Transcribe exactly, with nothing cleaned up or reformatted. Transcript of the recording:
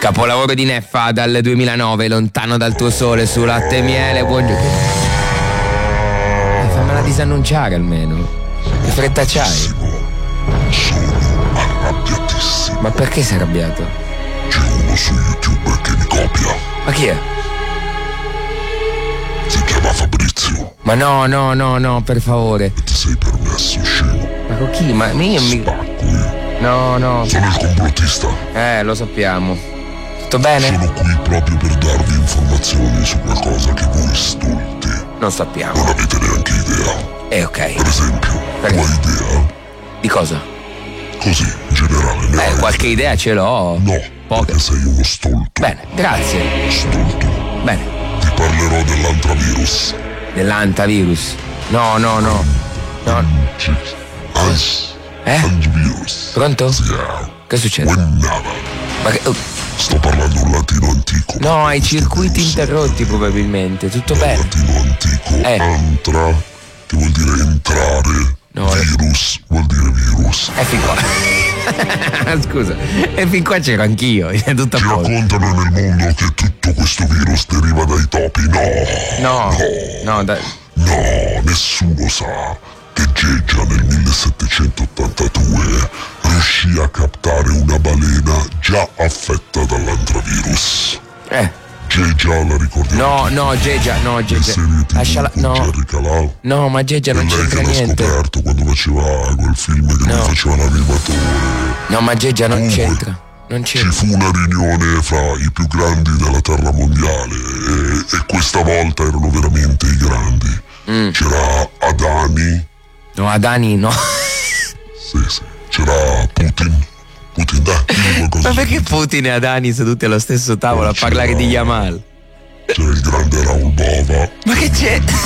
Capolavoro di Neffa dal duemilanove, Lontano dal tuo sole su Latte e Miele. Buongiorno. Eh, fammela disannunciare almeno. Che fretta c'hai? Sono arrabbiatissimo. Ma perché sei arrabbiato? C'è uno su YouTube che mi copia. Ma chi è? Si chiama Fabrizio. Ma no, no, no, no, per favore. E ti sei permesso, scemo. Ma con chi? Ma io mi... Spacco io. No, no. Sono il complottista. Eh, lo sappiamo. Tutto bene? Sono qui proprio per darvi informazioni su qualcosa che voi stolti Non sappiamo. non avete neanche idea. Eh, ok. Per esempio, Per- tu hai idea? Di cosa? Così, in generale, ne Eh, hai? qualche idea ce l'ho. No, Poche. perché sei uno stolto. Bene, grazie. Stolto. Bene. Ti parlerò dell'antravirus. Dell'antavirus. No, no, no. No. Anci- Ans- Eh? Antivirus. Pronto? Ciao. Che succede? Wennava. Ma che... oh, Sto parlando un latino antico. no, hai Questo circuiti virus interrotti probabilmente. Tutto è un bene? latino antico. Eh. Antra, che vuol dire entrare. No, eh. Virus vuol dire virus. E fin qua. Scusa, e fin qua c'ero anch'io. È tutto a Ci posto. raccontano nel mondo che tutto questo virus deriva dai topi. No. No, no, dai. No, nessuno sa che Geggia nel millesettecentoottantadue riuscì a captare una balena già affetta dall'antravirus. Eh. Geggia la ricordiamo? No, no, Geggia, no, Le Geggia. serie tivù Lasciala. con No. Jerry Calà. No, ma Geggia non E lei c'entra che l'ha niente. scoperto quando faceva quel film che No. lui faceva l'animatore. No, ma Geggia non Comunque, c'entra. Non Ci c'entra. fu una riunione fra i più grandi della terra mondiale e, e questa volta erano veramente i grandi. Mm. C'era Adani, No, Adani, no. sì, sì. C'era Putin. Putin, dai, dimmi qualcosa. Ma su perché Putin. Putin e Adani seduti allo stesso tavolo a parlare di Yamal? C'era il grande Raul Bova. Ma che c'è?